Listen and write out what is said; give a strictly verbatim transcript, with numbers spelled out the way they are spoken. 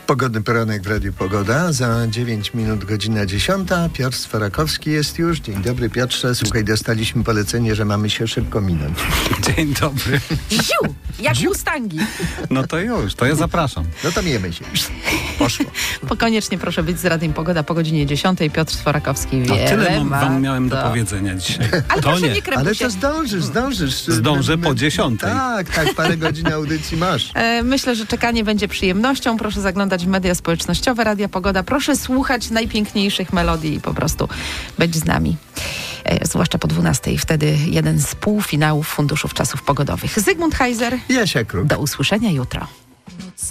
Pogodny poranek w Radiu Pogoda. Za dziewięć minut godzina dziesiąta. Piotr Swarakowski jest już. Dzień dobry, Piotrze. Słuchaj, dostaliśmy polecenie, że mamy się szybko minąć. Dzień dobry. Ziu! Jak Ziu. Mustangi. No to już, to ja zapraszam. No to miejmy się. Poszło. Bo koniecznie proszę być z Radiem Pogoda po godzinie dziesiątej. Piotr Swarakowski No wiele tyle mam, ma wam miałem to. do powiedzenia dzisiaj. Ale To proszę nie. nie krępuj Ale się. to zdążysz, zdążysz. Zdążę My- po my- dziesiątej. Tak, tak, parę godzin audycji masz. E, Myślę, że czekanie będzie przyjemnością. Proszę zaglądać w media społecznościowe Radia Pogoda. Proszę słuchać najpiękniejszych melodii i po prostu być z nami. E, Zwłaszcza po dwunastej. Wtedy jeden z półfinałów Funduszów Czasów Pogodowych. Zygmunt Heiser. Jasia Kruk. Do usłyszenia jutro. Noc